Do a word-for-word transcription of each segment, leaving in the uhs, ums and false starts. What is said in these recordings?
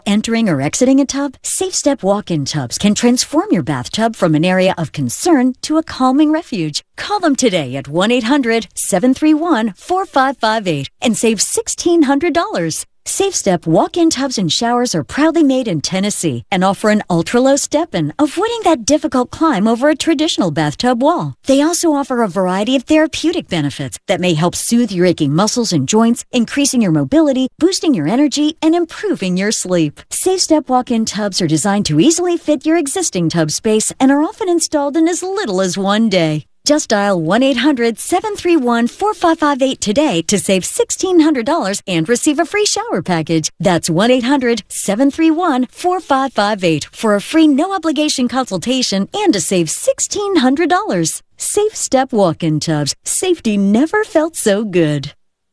entering or exiting a tub, SafeStep walk-in tubs can transform your bathtub from an area of concern to a calming refuge. Call them today at one eight hundred seven three one four five five eight and save one thousand six hundred dollars. SafeStep walk-in tubs and showers are proudly made in Tennessee and offer an ultra-low step-in, avoiding that difficult climb over a traditional bathtub wall. They also offer a variety of therapeutic benefits that may help soothe your aching muscles and joints, increasing your mobility, boosting your energy, and improving your sleep. SafeStep walk-in tubs are designed to easily fit your existing tub space and are often installed in as little as one day. Just dial one eight hundred seven three one four five five eight today to save one thousand six hundred dollars and receive a free shower package. That's one eight hundred seven three one four five five eight for a free no-obligation consultation and to save one thousand six hundred dollars. Safe Step walk-in tubs. Safety never felt so good.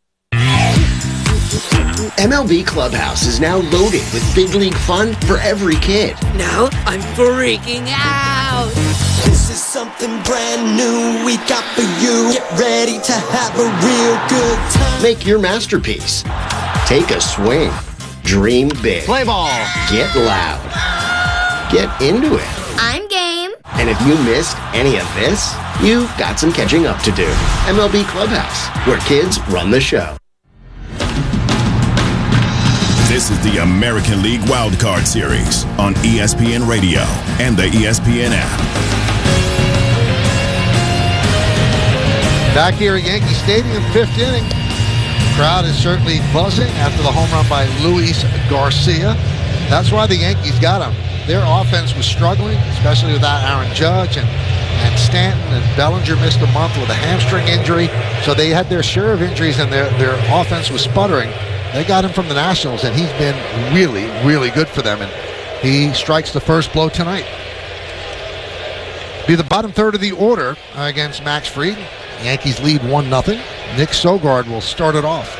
M L B Clubhouse is now loaded with big league fun for every kid. Now I'm freaking out. This is something brand new we got for you. Get ready to have a real good time. Make your masterpiece. Take a swing. Dream big. Play ball. Get loud. Get into it. I'm game. And if you missed any of this, you've got some catching up to do. M L B Clubhouse, where kids run the show. This is the American League Wildcard Series on E S P N Radio and the E S P N app. Back here at Yankee Stadium, fifth inning. Crowd is certainly buzzing after the home run by Luis Garcia. That's why the Yankees got him. Their offense was struggling, especially without Aaron Judge, and, and Stanton and Bellinger missed a month with a hamstring injury. So they had their share of injuries, and their, their offense was sputtering. They got him from the Nationals, and he's been really, really good for them. And he strikes the first blow tonight. Be the bottom third of the order against Max Fried. Yankees lead one nothing. Nick Sogard will start it off.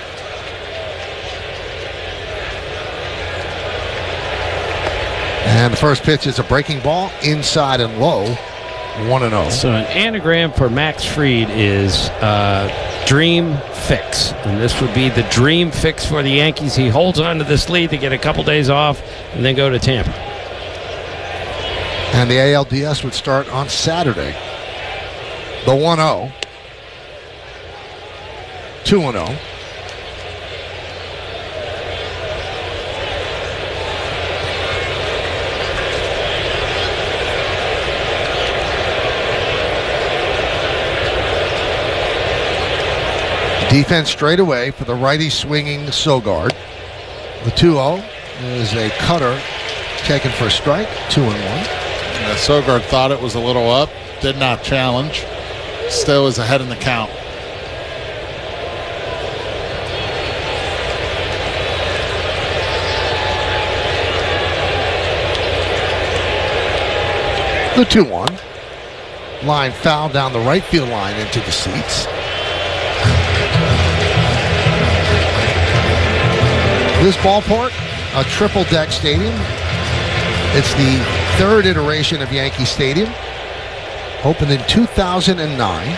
And the first pitch is a breaking ball, inside and low, one and oh. So an anagram for Max Fried is uh, dream fix. And this would be the dream fix for the Yankees. He holds on to this lead to get a couple days off and then go to Tampa. And the A L D S would start on Saturday. The one oh. two and oh. Defense straight away for the righty swinging Sogard. The two oh is a cutter taken for a strike, two and one. Uh, Sogard thought it was a little up, did not challenge. Still is ahead in the count. The two one. Line foul down the right field line into the seats. This ballpark, a triple-deck stadium. It's the third iteration of Yankee Stadium. Opened in two thousand nine.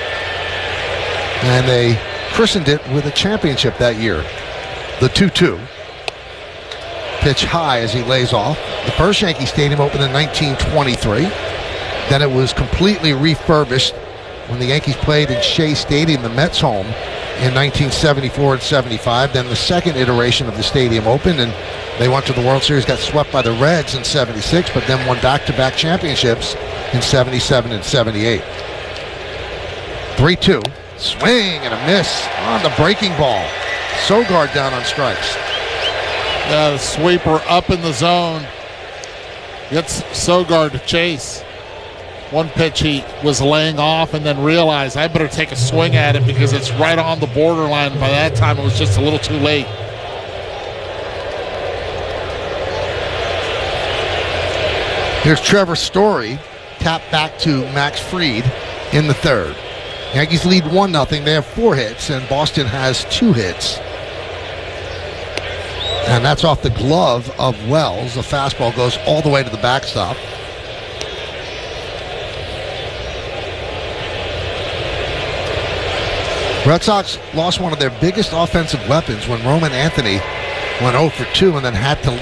And they christened it with a championship that year. The two two. Pitch high as he lays off. The first Yankee Stadium opened in nineteen twenty-three. Then it was completely refurbished when the Yankees played in Shea Stadium, the Mets home, in nineteen seventy-four and seventy-five. Then the second iteration of the stadium opened, and they went to the World Series, got swept by the Reds in seventy-six, but then won back-to-back championships in seventy-seven and seventy-eight. three two. Swing and a miss on the breaking ball. Sogard down on strikes. Yeah, the sweeper up in the zone. Gets Sogard to chase. One pitch he was laying off and then realized I better take a swing at it because it's right on the borderline. By that time it was just a little too late. Here's Trevor Story, tap back to Max Fried in the third. Yankees lead one nothing. They have four hits, and Boston has two hits. And that's off the glove of Wells. The fastball goes all the way to the backstop. Red Sox lost one of their biggest offensive weapons when Roman Anthony went oh for two and then had to